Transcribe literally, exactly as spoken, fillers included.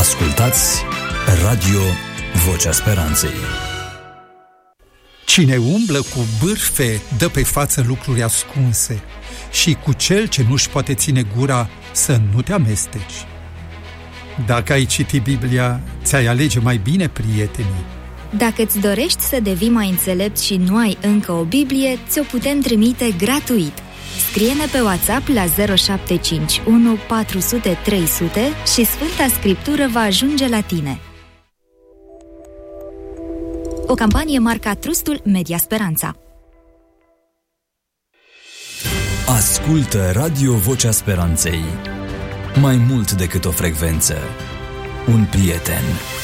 Ascultați Radio Vocea Speranței. Cine umblă cu bârfe dă pe față lucruri ascunse și cu cel ce nu-și poate ține gura să nu te amesteci. Dacă ai citit Biblia, ți-ai alege mai bine prietenii. Dacă îți dorești să devii mai înțelept și nu ai încă o Biblie, ți-o putem trimite gratuit. Scrie-ne pe WhatsApp la zero șapte cinci unu patru zero zero trei zero zero și Sfânta Scriptură va ajunge la tine. O campanie marca Trustul Media Speranța. Ascultă Radio Vocea Speranței. Mai mult decât o frecvență, un prieten.